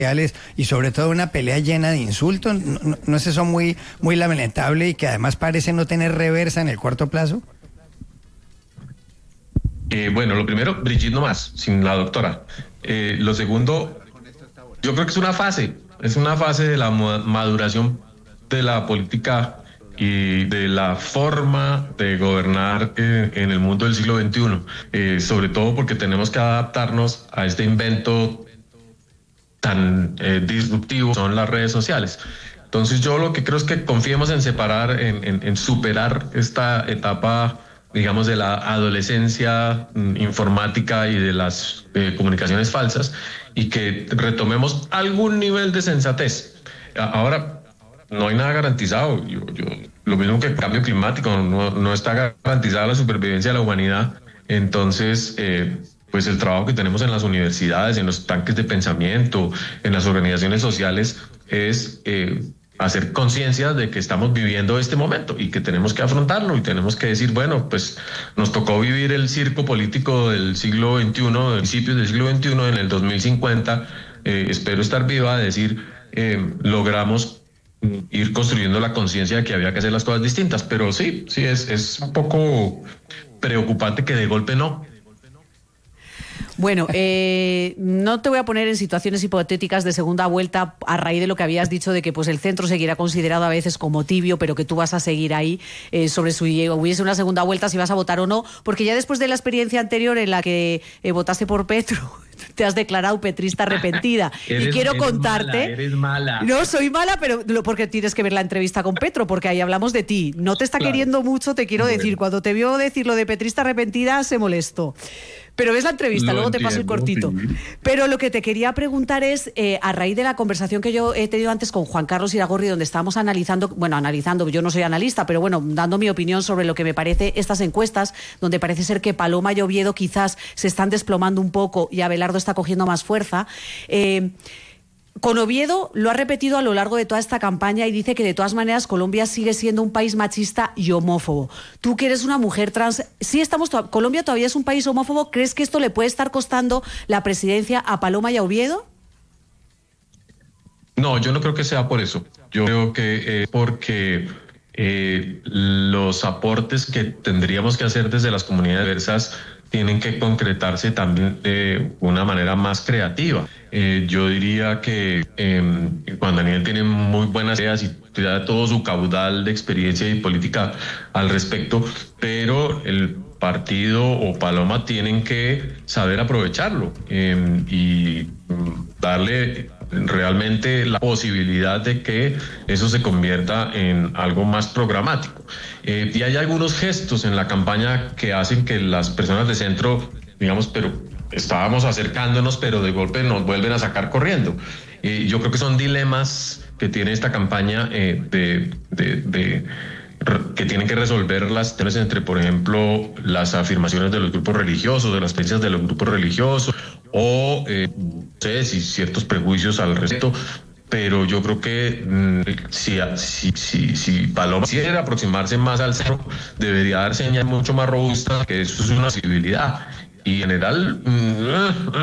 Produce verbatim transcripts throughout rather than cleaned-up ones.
sociales y sobre todo una pelea llena de insultos. ¿No, no, no es eso muy, muy lamentable y que además parece no tener reversa en el corto plazo? Eh, bueno, lo primero, Brigitte no más, sin la doctora. Eh, lo segundo, yo creo que es una fase, es una fase de la maduración de la política y de la forma de gobernar eh, en el mundo del siglo veintiuno, eh, sobre todo porque tenemos que adaptarnos a este invento tan eh, disruptivo son las redes sociales. Entonces yo lo que creo es que confiemos en separar, en, en, en superar esta etapa, digamos, de la adolescencia mm, informática y de las eh, comunicaciones falsas, y que retomemos algún nivel de sensatez. Ahora, no hay nada garantizado. Yo, yo, lo mismo que el cambio climático, no, no está garantizada la supervivencia de la humanidad. Entonces, eh, pues el trabajo que tenemos en las universidades, en los tanques de pensamiento, en las organizaciones sociales, es eh, hacer conciencia de que estamos viviendo este momento y que tenemos que afrontarlo y tenemos que decir, bueno, pues nos tocó vivir el circo político del siglo veintiuno, de principios del siglo veintiuno, en el dos mil cincuenta. Eh, espero estar viva a decir, eh, logramos ir construyendo la conciencia de que había que hacer las cosas distintas, pero sí, sí, es, es un poco preocupante que de golpe no. Bueno, eh, no te voy a poner en situaciones hipotéticas de segunda vuelta a raíz de lo que habías dicho de que pues el centro seguirá considerado a veces como tibio, pero que tú vas a seguir ahí eh, sobre si hubiese una segunda vuelta, si vas a votar o no, porque ya después de la experiencia anterior en la que eh, votaste por Petro, te has declarado petrista arrepentida. eres, y quiero eres contarte... Mala, eres mala. No, soy mala, pero porque tienes que ver la entrevista con Petro, porque ahí hablamos de ti. No te está claro. queriendo mucho, te quiero bueno. decir. Cuando te vio decir lo de petrista arrepentida, se molestó. Pero ves la entrevista, lo luego entiendo, te paso el cortito. Sí. Pero lo que te quería preguntar es, eh, a raíz de la conversación que yo he tenido antes con Juan Carlos Iragorri, donde estábamos analizando, bueno, analizando, yo no soy analista, pero bueno, dando mi opinión sobre lo que me parece estas encuestas, donde parece ser que Paloma y Oviedo quizás se están desplomando un poco y Abelardo está cogiendo más fuerza. Eh, Con Oviedo lo ha repetido a lo largo de toda esta campaña y dice que de todas maneras Colombia sigue siendo un país machista y homófobo. Tú que eres una mujer trans, sí estamos, to- Colombia todavía es un país homófobo, ¿crees que esto le puede estar costando la presidencia a Paloma y a Oviedo? No, yo no creo que sea por eso. Yo creo que es porque eh, los aportes que tendríamos que hacer desde las comunidades diversas tienen que concretarse también de una manera más creativa. Eh, yo diría que eh, Juan Daniel tiene muy buenas ideas y da todo su caudal de experiencia y política al respecto, pero el partido o Paloma tienen que saber aprovecharlo eh, y darle realmente la posibilidad de que eso se convierta en algo más programático. Eh, y hay algunos gestos en la campaña que hacen que las personas de centro, digamos, pero estábamos acercándonos, pero de golpe nos vuelven a sacar corriendo. Eh, yo creo que son dilemas que tiene esta campaña eh, de, de, de que tienen que resolver las tensiones entre, por ejemplo, las afirmaciones de los grupos religiosos, de las creencias de los grupos religiosos, o eh, no sé si ciertos prejuicios al respecto. Pero yo creo que mmm, si, si, si, si Paloma quisiera aproximarse más al centro, debería dar señales mucho más robustas que eso es una civilidad. Y en general... Mmm,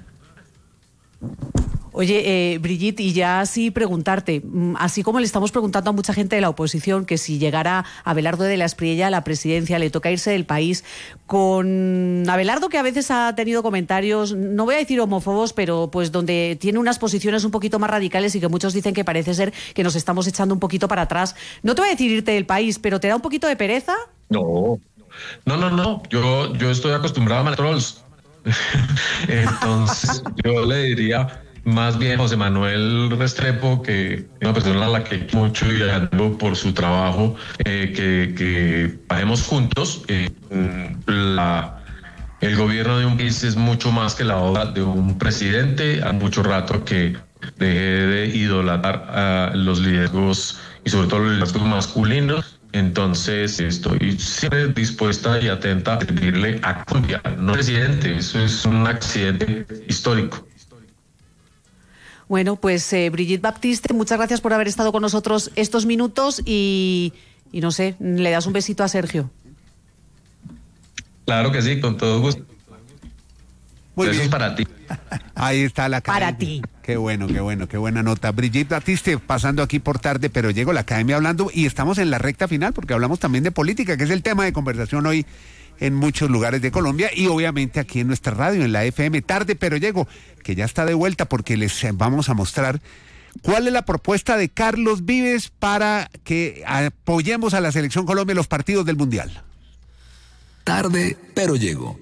Oye, eh, Brigitte, y ya así preguntarte, así como le estamos preguntando a mucha gente de la oposición que si llegara Abelardo de la Espriella a la presidencia le toca irse del país, con Abelardo, que a veces ha tenido comentarios, no voy a decir homófobos, pero pues donde tiene unas posiciones un poquito más radicales y que muchos dicen que parece ser que nos estamos echando un poquito para atrás. No te voy a decir irte del país, pero ¿te da un poquito de pereza? No, no, no, no, yo, yo estoy acostumbrado a mandar trolls. Entonces yo le diría... Más bien José Manuel Restrepo, que es una persona a la que mucho y admiro por su trabajo, eh, que, que trabajemos juntos. Eh, la, el gobierno de un país es mucho más que la obra de un presidente. Hace mucho rato que dejé de idolatrar a los liderazgos y sobre todo los liderazgos masculinos. Entonces estoy siempre dispuesta y atenta a servirle a Colombia, no presidente. Eso es un accidente histórico. Bueno, pues eh, Brigitte Baptiste, muchas gracias por haber estado con nosotros estos minutos y, y no sé, le das un besito a Sergio. Claro que sí, con todo gusto. Muy Eso bien. es para ti. Ahí está la academia. Para ti. Qué bueno, qué bueno, qué buena nota. Brigitte Batiste, pasando aquí por tarde, pero llego a la academia hablando y estamos en la recta final porque hablamos también de política, que es el tema de conversación hoy en muchos lugares de Colombia y obviamente aquí en nuestra radio, en la F M. Tarde, pero llego, que ya está de vuelta porque les vamos a mostrar cuál es la propuesta de Carlos Vives para que apoyemos a la Selección Colombia en los partidos del Mundial. Tarde, pero llego.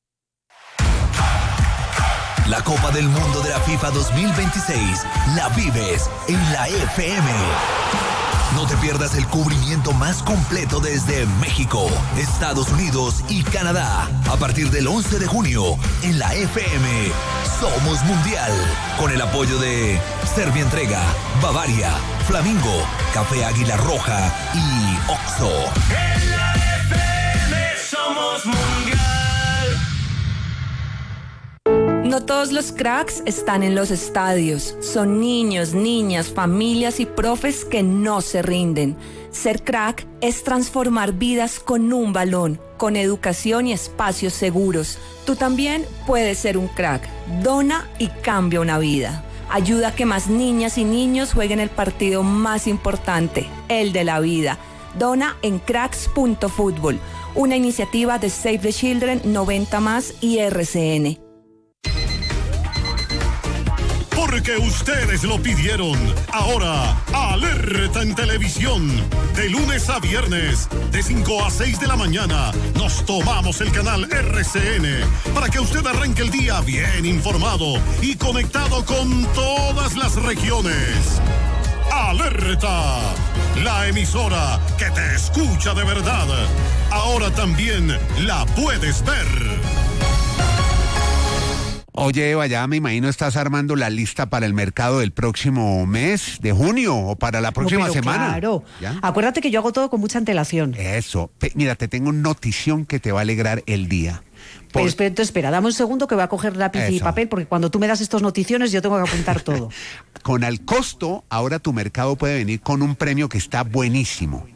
La Copa del Mundo de la FIFA dos mil veintiséis la vives en la F M. No te pierdas el cubrimiento más completo desde México, Estados Unidos y Canadá. A partir del once de junio, en la F M, Somos Mundial. Con el apoyo de Servientrega, Bavaria, Flamingo, Café Águila Roja y Oxxo. En la F M somos Mundial. No todos los cracks están en los estadios. Son niños, niñas, familias y profes que no se rinden. Ser crack es transformar vidas con un balón, con educación y espacios seguros. Tú también puedes ser un crack. Dona y cambia una vida. Ayuda a que más niñas y niños jueguen el partido más importante, el de la vida. Dona en cracks punto fútbol, una iniciativa de Save the Children, noventa más y R C N. Porque ustedes lo pidieron. Ahora, Alerta en Televisión. De lunes a viernes, de cinco a seis de la mañana, nos tomamos el canal R C N para que usted arranque el día bien informado y conectado con todas las regiones. Alerta, la emisora que te escucha de verdad. Ahora también la puedes ver. Oye, Eva, ya me imagino estás armando la lista para el mercado del próximo mes de junio o para la próxima no, pero semana. Claro, ¿ya? Acuérdate que yo hago todo con mucha antelación. Eso, mira, te tengo una notición que te va a alegrar el día. Por... Pero espera, espera, dame un segundo que voy a coger lápiz Eso. y papel, porque cuando tú me das estas noticiones yo tengo que apuntar todo. Con Al Costo, ahora tu mercado puede venir con un premio que está buenísimo.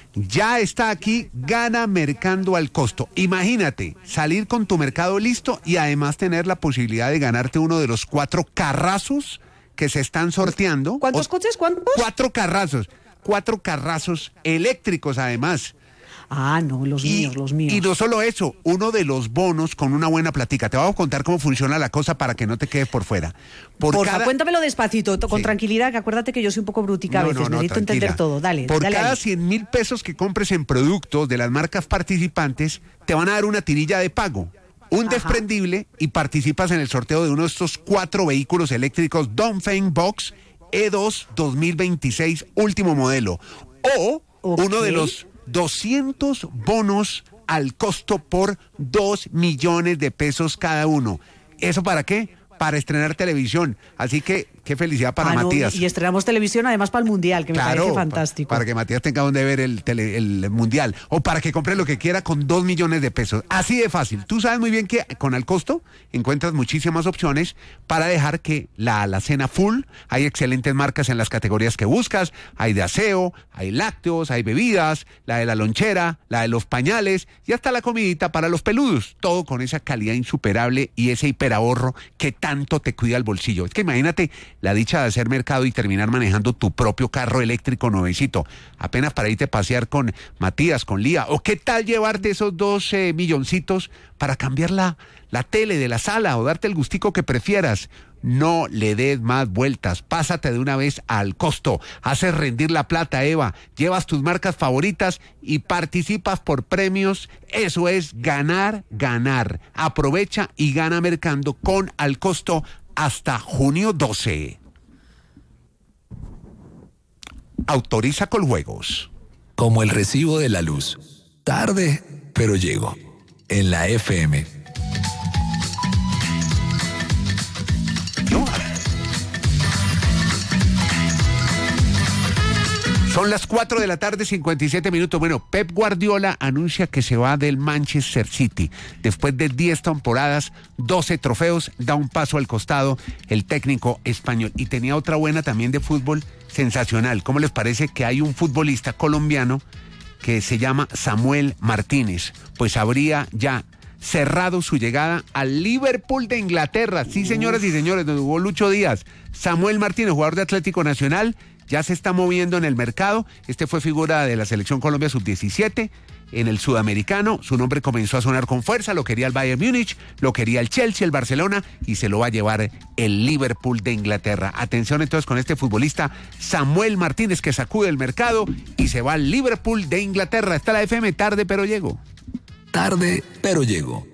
Ya está aquí, gana Mercando Al Costo. Imagínate, salir con tu mercado listo y además tener la posibilidad de ganarte uno de los cuatro carrazos que se están sorteando. ¿Cuántos o, coches? ¿Cuántos? Cuatro carrazos, cuatro carrazos eléctricos además. Ah, no, los y, míos, los míos. Y no solo eso, uno de los bonos con una buena platica. Te voy a contar cómo funciona la cosa para que no te quedes por fuera. Por Porfa, cada... cuéntamelo despacito, con sí. tranquilidad, que acuérdate que yo soy un poco brutica a no, veces, no, no, necesito tranquila. entender todo. Dale, Por dale cada ahí. cien mil pesos que compres en productos de las marcas participantes, te van a dar una tirilla de pago, un Ajá. desprendible, y participas en el sorteo de uno de estos cuatro vehículos eléctricos Dongfeng Box E dos dos mil veintiséis, último modelo. O okay. uno de los doscientos bonos al costo por dos millones de pesos cada uno. ¿Eso para qué? Para estrenar televisión. Así que, qué felicidad para ah, Matías. No, y estrenamos televisión además para el Mundial, que claro, me parece fantástico. Para, para que Matías tenga donde ver el, tele, el Mundial. O para que compre lo que quiera con dos millones de pesos. Así de fácil. Tú sabes muy bien que con Al Costo encuentras muchísimas opciones para dejar que la alacena full. Hay excelentes marcas en las categorías que buscas. Hay de aseo, hay lácteos, hay bebidas, la de la lonchera, la de los pañales y hasta la comidita para los peludos. Todo con esa calidad insuperable y ese hiperahorro que tanto te cuida el bolsillo. Es que imagínate la dicha de hacer mercado y terminar manejando tu propio carro eléctrico nuevecito, apenas para irte a pasear con Matías, con Lía, o qué tal llevarte esos dos eh, milloncitos para cambiar la, la tele de la sala o darte el gustico que prefieras. No le des más vueltas, pásate de una vez Al Costo, haces rendir la plata, Eva, llevas tus marcas favoritas y participas por premios. Eso es ganar, ganar. Aprovecha y gana mercando con Al Costo hasta junio doce. Autoriza Coljuegos. Como el recibo de la luz. Tarde, pero llego. En la F M. No. Son las cuatro de la tarde, cincuenta y siete minutos. Bueno, Pep Guardiola anuncia que se va del Manchester City. Después de diez temporadas, doce trofeos, da un paso al costado el técnico español. Y tenía otra buena también de fútbol sensacional. ¿Cómo les parece que hay un futbolista colombiano que se llama Samuel Martínez? Pues habría ya cerrado su llegada al Liverpool de Inglaterra. Sí, señoras y señores, donde jugó Lucho Díaz. Samuel Martínez, jugador de Atlético Nacional, ya se está moviendo en el mercado. Este fue figura de la Selección Colombia sub diecisiete. En el sudamericano, su nombre comenzó a sonar con fuerza, lo quería el Bayern Múnich, lo quería el Chelsea, el Barcelona, y se lo va a llevar el Liverpool de Inglaterra. Atención entonces con este futbolista Samuel Martínez, que sacude el mercado y se va al Liverpool de Inglaterra. Está la F M, tarde pero llego. Tarde pero llego.